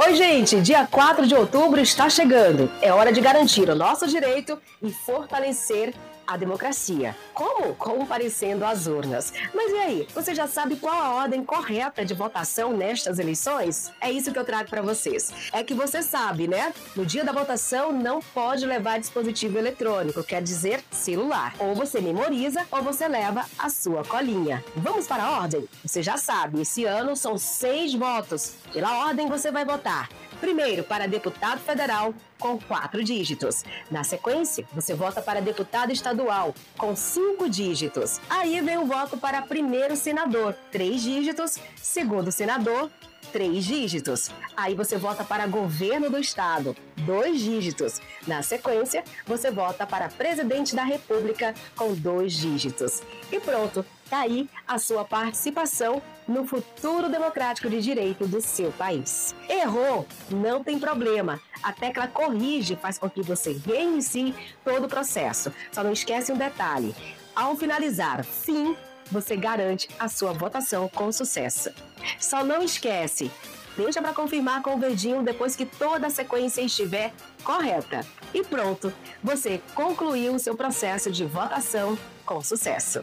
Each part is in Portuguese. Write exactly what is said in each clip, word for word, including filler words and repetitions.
Oi, gente! Dia quatro de outubro está chegando. É hora de garantir o nosso direito e fortalecer a democracia. Como? Comparecendo às urnas. Mas e aí, você já sabe qual a ordem correta de votação nestas eleições? É isso que eu trago para vocês. É que você sabe, né? No dia da votação não pode levar dispositivo eletrônico, quer dizer, celular. Ou você memoriza ou você leva a sua colinha. Vamos para a ordem? Você já sabe, esse ano são seis votos. Pela ordem você vai votar. Primeiro, para deputado federal, com quatro dígitos. Na sequência, você vota para deputado estadual, com cinco dígitos. Aí vem o voto para primeiro senador, três dígitos. Segundo senador, três dígitos. Aí você vota para governo do estado, dois dígitos. Na sequência, você vota para presidente da república, com dois dígitos. E pronto, tá aí a sua participação no futuro democrático de direito do seu país. Errou? Não tem problema. A tecla corrige faz com que você reinicie todo o processo. Só não esquece um detalhe. Ao finalizar fim, você garante a sua votação com sucesso. Só não esquece, deixa para confirmar com o verdinho depois que toda a sequência estiver correta. E pronto, você concluiu o seu processo de votação com sucesso.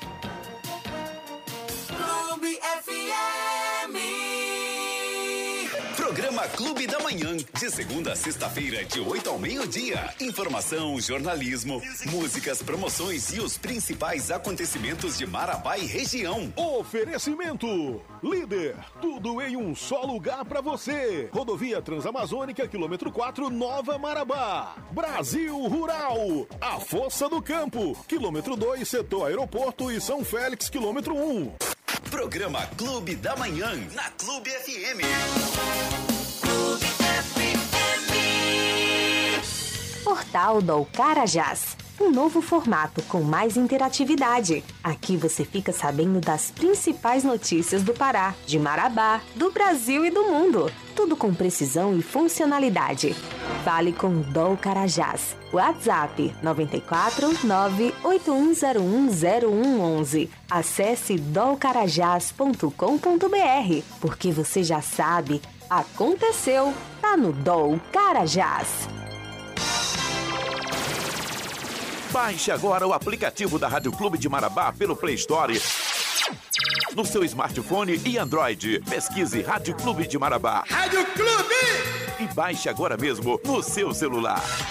Clube F M. Programa Clube da Manhã, de segunda a sexta-feira, de oito ao meio-dia. Informação, jornalismo, músicas, promoções e os principais acontecimentos de Marabá e região. Oferecimento Líder, tudo em um só lugar pra você. Rodovia Transamazônica, quilômetro quatro, Nova Marabá. Brasil Rural, a Força do Campo, quilômetro dois, setor aeroporto e São Félix, quilômetro um. Programa Clube da Manhã, na Clube F M. Clube F M. Portal do Carajás. Um novo formato com mais interatividade. Aqui você fica sabendo das principais notícias do Pará, de Marabá, do Brasil e do mundo. Tudo com precisão e funcionalidade. Fale com o Dol Carajás. WhatsApp nove quatro nove oito um zero um zero um um um. Acesse dol carajás ponto com ponto b r, porque você já sabe, aconteceu, tá no Dol Carajás. Baixe agora o aplicativo da Rádio Clube de Marabá pelo Play Store, no seu smartphone e Android. Pesquise Rádio Clube de Marabá. Rádio Clube! E baixe agora mesmo no seu celular.